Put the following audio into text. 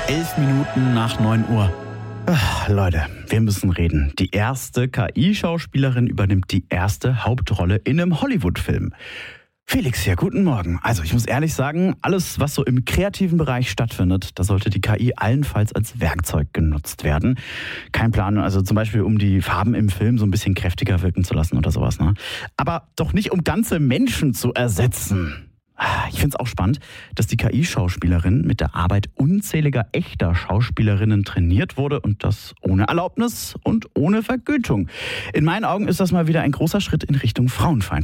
11 Minuten nach 9 Uhr. Leute, wir müssen reden. Die erste KI-Schauspielerin übernimmt die erste Hauptrolle in einem Hollywood-Film. Felix hier, guten Morgen. Also ich muss ehrlich sagen, alles, was so im kreativen Bereich stattfindet, da sollte die KI allenfalls als Werkzeug genutzt werden. Kein Plan, also zum Beispiel, um die Farben im Film so ein bisschen kräftiger wirken zu lassen oder sowas, ne? Aber doch nicht, um ganze Menschen zu ersetzen. Ich finde es auch spannend, dass die KI-Schauspielerin mit der Arbeit unzähliger echter Schauspielerinnen trainiert wurde und das ohne Erlaubnis und ohne Vergütung. In meinen Augen ist das mal wieder ein großer Schritt in Richtung Frauenfeindlichkeit.